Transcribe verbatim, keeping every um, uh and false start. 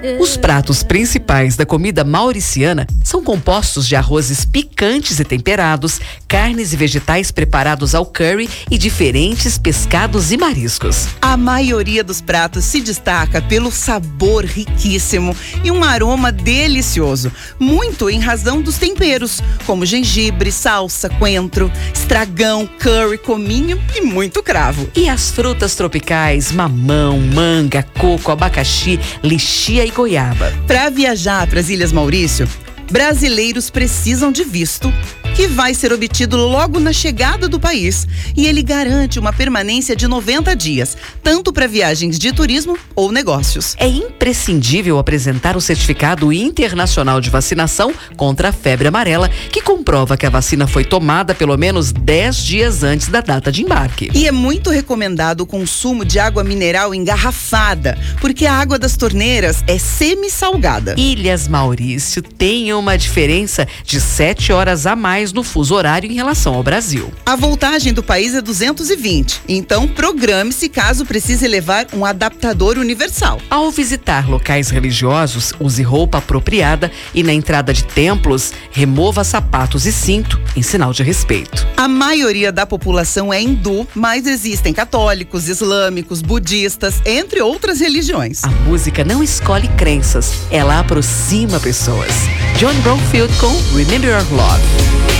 Os pratos principais da comida mauriciana são compostos de arrozes picantes e temperados, carnes e vegetais preparados ao curry e diferentes pescados e mariscos. A maioria dos pratos se destaca pelo sabor riquíssimo e um aroma delicioso, muito em razão dos temperos, como gengibre, salsa, coentro, estragão, curry, cominho e muito cravo. E as frutas tropicais, mamão, manga, coco, abacaxi, lixia e goiaba. Para viajar para as Ilhas Maurício, brasileiros precisam de visto, que vai ser obtido logo na chegada do país. E ele garante uma permanência de noventa dias, tanto para viagens de turismo ou negócios. É imprescindível apresentar o certificado internacional de vacinação contra a febre amarela, que comprova que a vacina foi tomada pelo menos dez dias antes da data de embarque. E é muito recomendado o consumo de água mineral engarrafada, porque a água das torneiras é semi-salgada. Ilhas Maurício tem uma diferença de sete horas a mais no fuso horário em relação ao Brasil. A voltagem do país é duzentos e vinte, então programe-se caso precise levar um adaptador universal. Ao visitar locais religiosos, use roupa apropriada e na entrada de templos, remova sapatos e cinto em sinal de respeito. A maioria da população é hindu, mas existem católicos, islâmicos, budistas, entre outras religiões. A música não escolhe crenças, ela aproxima pessoas. John Bromfield com Remember Your Love.